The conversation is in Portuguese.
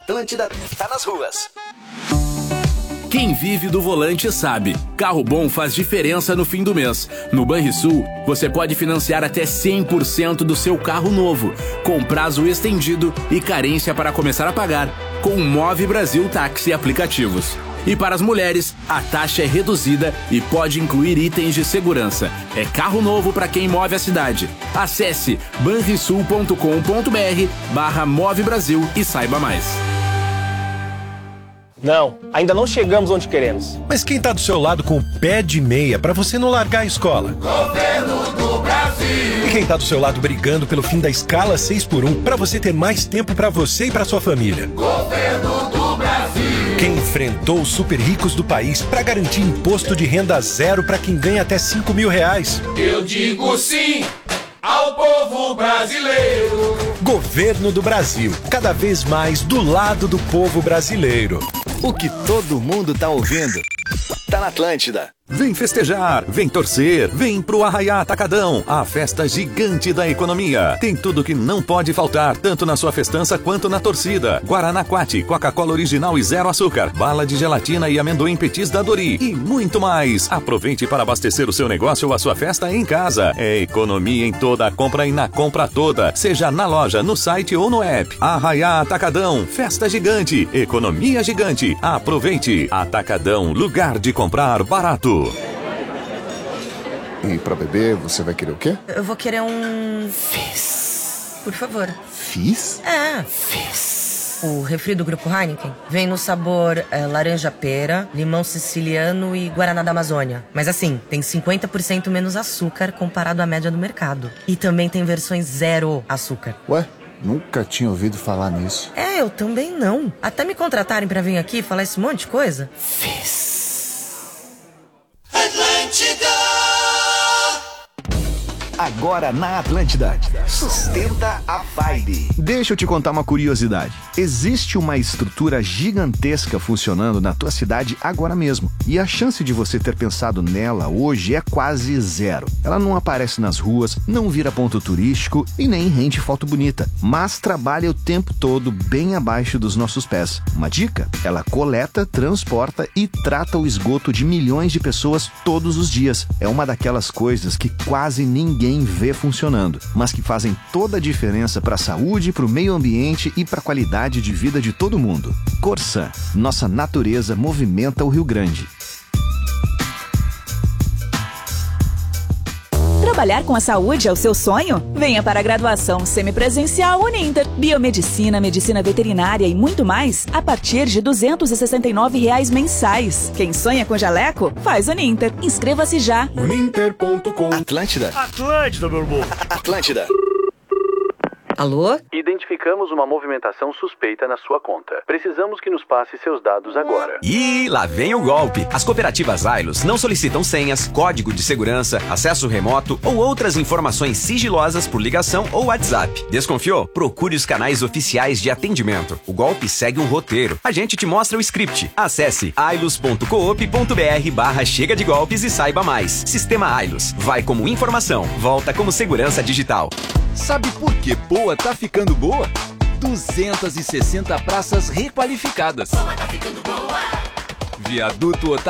Atlântida tá nas ruas. Quem vive do volante sabe, carro bom faz diferença no fim do mês. No Banrisul, você pode financiar até 100% do seu carro novo, com prazo estendido e carência para começar a pagar, com o Move Brasil Táxi e aplicativos. E para as mulheres, a taxa é reduzida e pode incluir itens de segurança. É carro novo para quem move a cidade. Acesse banrisul.com.br/Move Brasil e saiba mais. Não, ainda não chegamos onde queremos. Mas quem tá do seu lado com o pé de meia pra você não largar a escola? Governo do Brasil. E quem tá do seu lado brigando pelo fim da escala 6x1 pra você ter mais tempo pra você e pra sua família? Governo do Brasil. Quem enfrentou os super ricos do país pra garantir imposto de renda zero pra quem ganha até R$5.000? Eu digo sim ao povo brasileiro. Governo do Brasil, cada vez mais do lado do povo brasileiro. O que todo mundo tá ouvindo tá na Atlântida. Vem festejar, vem torcer, vem pro Arraiá Atacadão, a festa gigante da economia. Tem tudo que não pode faltar, tanto na sua festança quanto na torcida. Guaraná Quati, Coca-Cola original e zero açúcar, bala de gelatina e amendoim petis da Dori e muito mais. Aproveite para abastecer o seu negócio ou a sua festa em casa. É economia em toda a compra e na compra toda, seja na loja, no site ou no app. Arraiá Atacadão, festa gigante, economia gigante. Aproveite. Atacadão, lugar de comprar barato. E pra beber, você vai querer o quê? Eu vou querer um... Fizz. Por favor. Fizz? É. Fizz. O refri do Grupo Heineken vem no sabor laranja-pera, limão siciliano e guaraná da Amazônia. Mas assim, tem 50% menos açúcar comparado à média do mercado. E também tem versões zero açúcar. Ué? Nunca tinha ouvido falar nisso. É, eu também não. Até me contratarem pra vir aqui falar esse monte de coisa. Fizz. Atlântida. Agora na Atlântida, sustenta a vibe. Deixa eu te contar uma curiosidade. Existe uma estrutura gigantesca funcionando na tua cidade agora mesmo. E a chance de você ter pensado nela hoje é quase zero. Ela não aparece nas ruas, não vira ponto turístico e nem rende foto bonita. Mas trabalha o tempo todo bem abaixo dos nossos pés. Uma dica? Ela coleta, transporta e trata o esgoto de milhões de pessoas todos os dias. É uma daquelas coisas que quase ninguém vê funcionando, mas que fazem toda a diferença para a saúde, para o meio ambiente e para a qualidade de vida de todo mundo. Corsan, nossa natureza movimenta o Rio Grande. Trabalhar com a saúde é o seu sonho? Venha para a graduação semipresencial Uninter. Biomedicina, medicina veterinária e muito mais a partir de R$ 269 mensais. Quem sonha com jaleco, faz Uninter. Inscreva-se já. Uninter.com. Atlântida. Atlântida, meu irmão. Atlântida. Alô? Identificamos uma movimentação suspeita na sua conta. Precisamos que nos passe seus dados agora. E lá vem o golpe. As cooperativas Ailos não solicitam senhas, código de segurança, acesso remoto ou outras informações sigilosas por ligação ou WhatsApp. Desconfiou? Procure os canais oficiais de atendimento. O golpe segue um roteiro. A gente te mostra o script. Acesse ailos.coop.br/chega de golpes e saiba mais. Sistema Ailos. Vai como informação, volta como segurança digital. Sabe por que Poa tá ficando boa? 260 praças requalificadas. Poa tá ficando boa. Viaduto